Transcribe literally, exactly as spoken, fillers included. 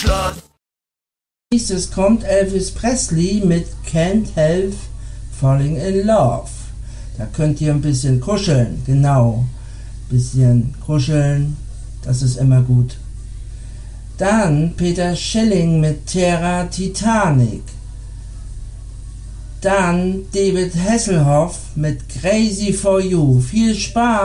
Nächstes kommt Elvis Presley mit Can't Help Falling in Love. Da könnt ihr ein bisschen kuscheln, genau. Bisschen kuscheln, das ist immer gut. Dann Peter Schilling mit Terra Titanic. Dann David Hasselhoff mit Crazy for You. Viel Spaß!